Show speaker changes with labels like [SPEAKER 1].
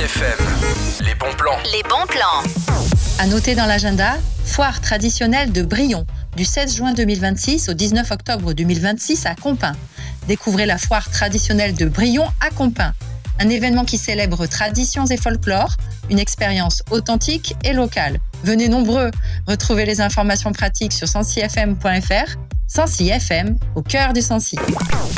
[SPEAKER 1] FM, les bons plans.
[SPEAKER 2] Les bons plans.
[SPEAKER 3] À noter dans l'agenda, foire traditionnelle de Brion, du 16 juin 2026 au 19 octobre 2026 à Compiègne. Découvrez la foire traditionnelle de Brion à Compiègne. Un événement qui célèbre traditions et folklore, une expérience authentique et locale. Venez nombreux, retrouvez les informations pratiques sur sancyfm.fr. Sancy FM, au cœur du Sancy.